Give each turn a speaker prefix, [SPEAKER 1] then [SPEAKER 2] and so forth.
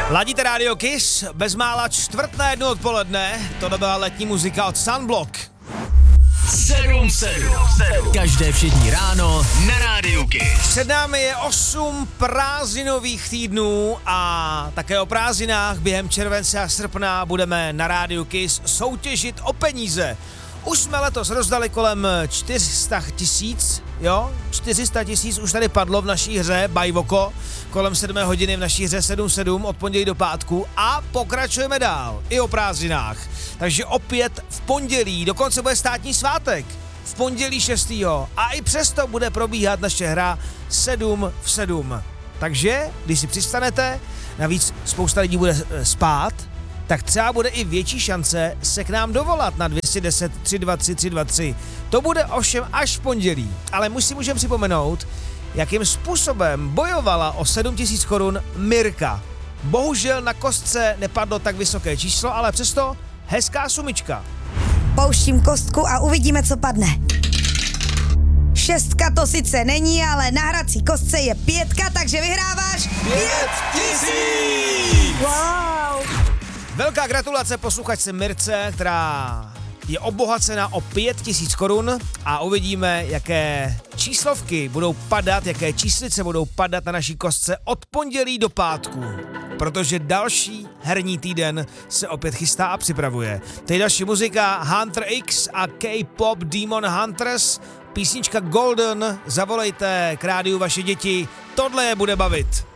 [SPEAKER 1] Ladíte Radio Kiss, bezmála 1:15 odpoledne, to byla letní muzika od Sunblock.
[SPEAKER 2] 7. Každé všední ráno na Radio Kiss.
[SPEAKER 1] Před námi je 8 prázdninových týdnů a také o prázdninách během července a srpna budeme na Radio Kiss soutěžit o peníze. Už jsme letos rozdali kolem 400 tisíc, jo? 400 tisíc už tady padlo v naší hře Bajvoko, kolem 7 hodiny v naší hře 7-7 od pondělí do pátku a pokračujeme dál, i o prázdninách. Takže opět v pondělí, dokonce bude státní svátek, v pondělí 6. a i přesto bude probíhat naše hra 7 v 7. Takže, když si přistanete, navíc spousta lidí bude spát, tak třeba bude i větší šance se k nám dovolat na 210 323 323. To bude ovšem až v pondělí, ale můžeme připomenout, jakým způsobem bojovala o 7 000 korun Mirka. Bohužel na kostce nepadlo tak vysoké číslo, ale přesto hezká sumička.
[SPEAKER 3] Pouštím kostku a uvidíme, co padne. 6 to sice není, ale na hrací kostce je 5, takže vyhráváš
[SPEAKER 1] 5 000!
[SPEAKER 3] Wow!
[SPEAKER 1] Velká gratulace posluchačce Mirce, která je obohacena o 5 000 korun a uvidíme, jaké číslovky budou padat, jaké číslice budou padat na naší kostce od pondělí do pátku. Protože další herní týden se opět chystá a připravuje. Teď další muzika Hunter X a K-pop Demon Hunters, písnička Golden, zavolejte k rádiu vaše děti, tohle je bude bavit.